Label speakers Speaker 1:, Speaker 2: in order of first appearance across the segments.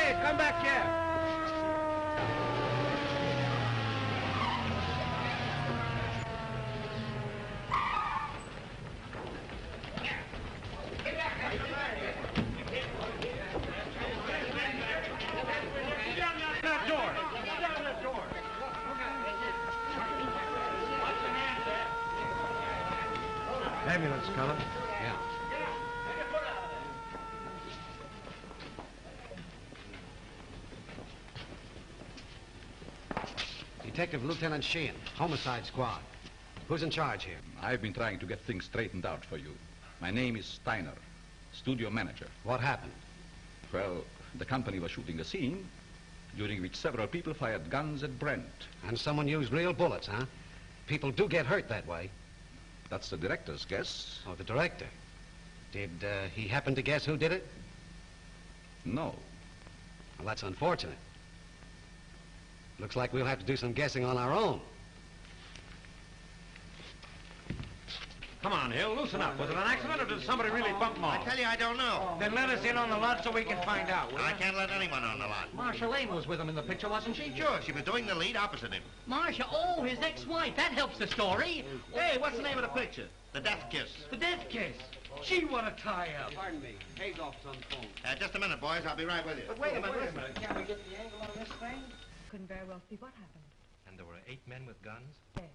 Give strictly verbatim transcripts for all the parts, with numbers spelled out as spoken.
Speaker 1: Hey, come back here. That door. Down that door.
Speaker 2: Ambulance, Cullen.
Speaker 3: Yeah. Detective Lieutenant Sheehan, Homicide Squad. Who's in charge here?
Speaker 4: I've been trying to get things straightened out for you. My name is Steiner, studio manager.
Speaker 3: What happened?
Speaker 4: Well, the company was shooting a scene during which several people fired guns at Brent.
Speaker 3: And someone used real bullets, huh? People do get hurt that way.
Speaker 4: That's the director's guess.
Speaker 3: Oh, the director. Did uh, he happen to guess who did it?
Speaker 4: No.
Speaker 3: Well, that's unfortunate. Looks like we'll have to do some guessing on our own.
Speaker 1: Come on, Hill, loosen up. Was it an accident or did somebody really bump them
Speaker 5: I
Speaker 1: off?
Speaker 5: tell you, I don't know.
Speaker 1: Then let us in on the lot so we can find out. will
Speaker 5: I
Speaker 1: ya?
Speaker 5: can't let anyone on the lot.
Speaker 6: Marsha Lane was with him in the picture, wasn't she?
Speaker 5: Sure, she was doing the lead opposite him.
Speaker 6: Marsha, oh, his ex-wife. That helps the story.
Speaker 5: Hey, what's the name of the picture? The Death Kiss.
Speaker 6: The death kiss. She want to tie up.
Speaker 3: Pardon me. Hagoff's on the phone.
Speaker 5: Uh, just a minute, boys. I'll be right with you.
Speaker 1: Wait a minute, wait a minute.
Speaker 3: Can we get the angle on this thing?
Speaker 7: Couldn't very well see what happened.
Speaker 8: And there were eight men with guns?
Speaker 7: Yes.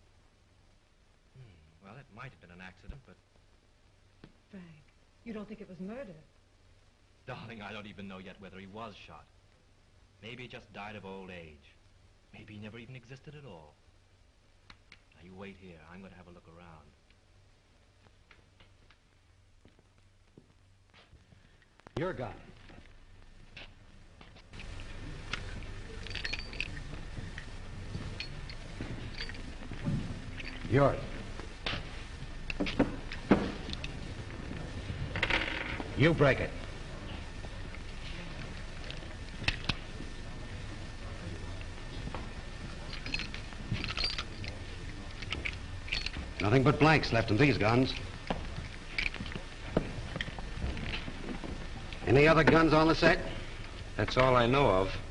Speaker 8: Hmm. Well, it might have been an accident, but,
Speaker 7: Frank, you don't think it was murder?
Speaker 8: darling, I don't even know yet whether he was shot. Maybe he just died of old age. Maybe he never even existed at all. Now, you wait here. I'm going to have a look around.
Speaker 3: Your gun. Yours. You break it. Nothing but blanks left in these guns. Any other guns on the set?
Speaker 2: That's all I know of.